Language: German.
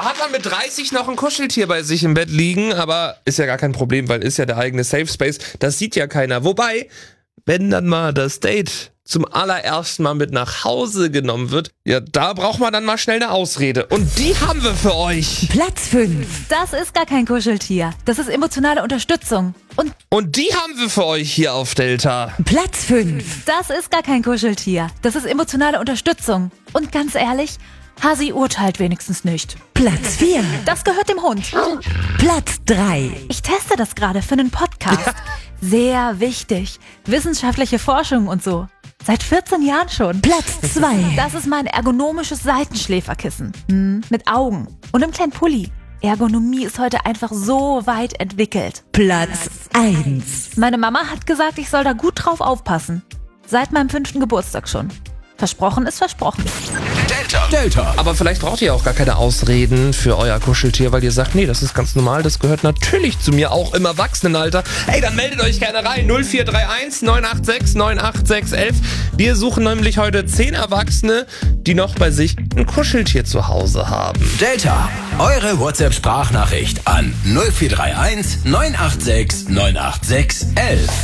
hat man mit 30 noch ein Kuscheltier bei sich im Bett liegen, aber ist ja gar kein Problem, weil ist ja der eigene Safe Space. Das sieht ja keiner. Wobei, wenn dann mal das Date zum allerersten Mal mit nach Hause genommen wird, ja, da braucht man dann mal schnell eine Ausrede. Und die haben wir für euch. Platz 5. Das ist gar kein Kuscheltier. Das ist emotionale Unterstützung. Und die haben wir für euch hier auf Delta. Platz 5. Das ist gar kein Kuscheltier. Das ist emotionale Unterstützung. Und ganz ehrlich, Hasi urteilt wenigstens nicht. Platz 4. Das gehört dem Hund. Platz 3. Ich teste das gerade für einen Podcast. Sehr wichtig. Wissenschaftliche Forschung und so. Seit 14 Jahren schon. Platz 2. Das ist mein ergonomisches Seitenschläferkissen. Mit Augen und einem kleinen Pulli. Ergonomie ist heute einfach so weit entwickelt. Platz 1. Meine Mama hat gesagt, ich soll da gut drauf aufpassen. Seit meinem 5. Geburtstag schon. Versprochen ist versprochen. Delta. Aber vielleicht braucht ihr auch gar keine Ausreden für euer Kuscheltier, weil ihr sagt, nee, das ist ganz normal, das gehört natürlich zu mir, auch im Erwachsenenalter. Ey, dann meldet euch gerne rein, 0431 986 98611. Wir suchen nämlich heute 10 Erwachsene, die noch bei sich ein Kuscheltier zu Hause haben. Delta. Eure WhatsApp-Sprachnachricht an 0431 986 98611.